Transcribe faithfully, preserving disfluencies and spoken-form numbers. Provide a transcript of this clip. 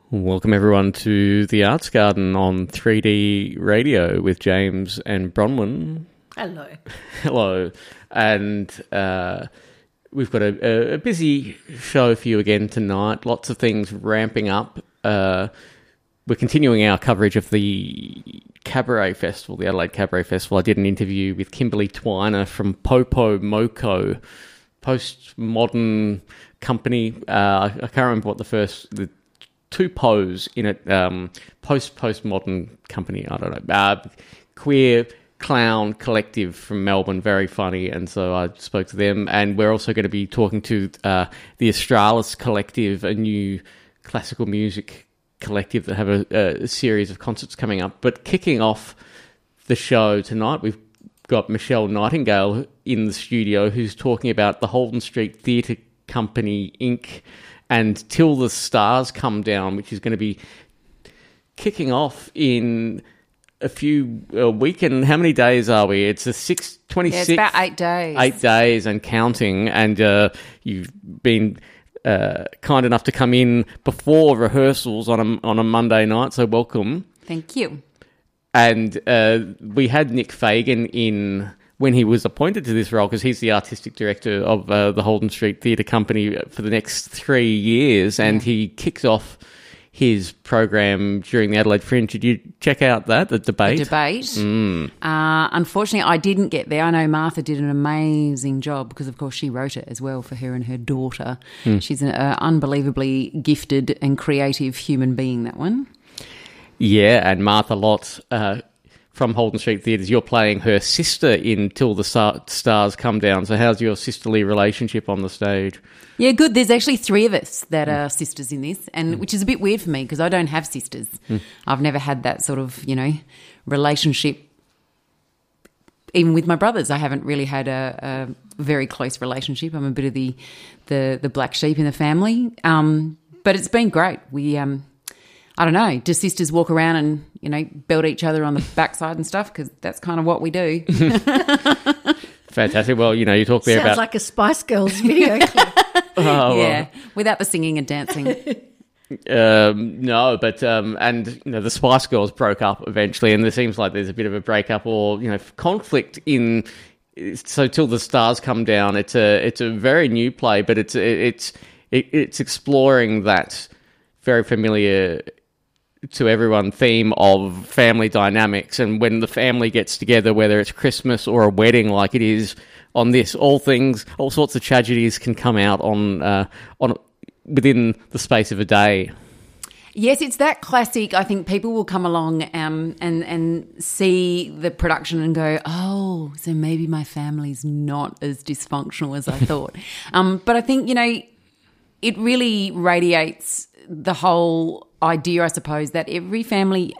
Welcome everyone to the Arts Garden on three D Radio with James and Bronwyn. Hello. Hello. And uh, we've got a, a busy show for you again tonight. Lots of things ramping up. Uh, we're continuing our coverage of the Cabaret Festival, the Adelaide Cabaret Festival. I did an interview with Kimberly Twiner from Popo Moko, postmodern company. Uh, I can't remember what the first... The, two Poes in it, um, post-postmodern company, I don't know, uh, queer clown collective from Melbourne, very funny, and so I spoke to them, and we're also going to be talking to uh, the Australis Collective, a new classical music collective that have a, a series of concerts coming up. But kicking off the show tonight, we've got Michelle Nightingale in the studio, who's talking about the Holden Street Theatre Company, Incorporated, and Till the Stars Come Down, which is going to be kicking off in a few a week. And how many days are we? It's the six twenty-six. Yeah, it's about eight days. Eight days and counting. And uh, you've been uh, kind enough to come in before rehearsals on a on a Monday night, so welcome. Thank you. And uh, we had Nick Fagan in when he was appointed to this role, because he's the artistic director of uh, the Holden Street Theatre Company for the next three years, and yeah. he kicks off his program during the Adelaide Fringe. Did you check out that, the debate? The debate. Mm. Uh, unfortunately, I didn't get there. I know Martha did an amazing job because, of course, she wrote it as well for her and her daughter. Mm. She's an uh, unbelievably gifted and creative human being, that one. Yeah, and Martha Lott... Uh, from Holden Street Theatres, you're playing her sister in Till the Star- Stars Come Down. So how's your sisterly relationship on the stage? Yeah, good. There's actually three of us that are sisters in this, and mm. which is a bit weird for me because I don't have sisters. Mm. I've never had that sort of, you know, relationship. Even with my brothers, I haven't really had a, a very close relationship. I'm a bit of the the, the black sheep in the family. Um, but it's been great. We... Um, I don't know, do sisters walk around and, you know, belt each other on the backside and stuff? Because that's kind of what we do. Fantastic. Well, you know, you talk there Sounds about... Sounds like a Spice Girls video clip. oh, yeah, well. Without the singing and dancing. um, no, but, um, and, you know, the Spice Girls broke up eventually, and there seems like there's a bit of a breakup or, you know, conflict in... So Till the Stars Come Down, it's a it's a very new play, but it's it's it's exploring that very familiar... to everyone theme of family dynamics, and when the family gets together, whether it's Christmas or a wedding like it is on this, all things, all sorts of tragedies can come out on uh, on within the space of a day. Yes, it's that classic. I think people will come along um, and and see the production and go, oh, so maybe my family's not as dysfunctional as I thought. um, but I think, you know, it really radiates the whole idea, I suppose, that every family